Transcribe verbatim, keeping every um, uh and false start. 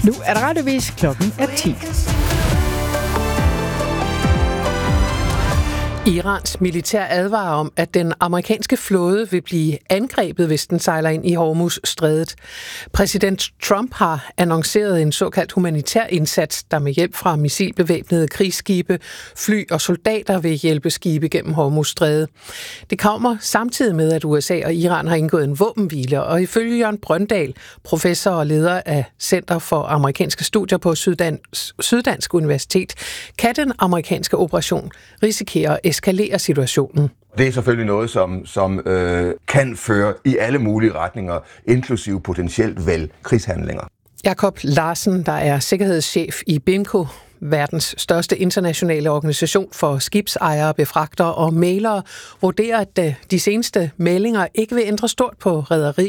Nu er der rettevis, klokken er ti. Irans militær advarer om, at den amerikanske flåde vil blive angrebet, hvis den sejler ind i Hormuz-strædet. Præsident Trump har annonceret en såkaldt humanitær indsats, der med hjælp fra missilbevæbnede krigsskibe, fly og soldater vil hjælpe skibe gennem Hormuz-strædet. Det kommer samtidig med, at U S A og Iran har indgået en våbenhvile, og ifølge Jørgen Brøndal, professor og leder af Center for Amerikanske Studier på Syddansk, Syddansk Universitet, kan den amerikanske operation risikere at eskalere situationen. Det er selvfølgelig noget, som, som øh, kan føre i alle mulige retninger, inklusive potentielt vel krigshandlinger. Jakob Larsen, der er sikkerhedschef i BIMCO, verdens største internationale organisation for skibsejere, befragtere og mælere, vurderer, at de seneste meldinger ikke vil ændre stort på rederi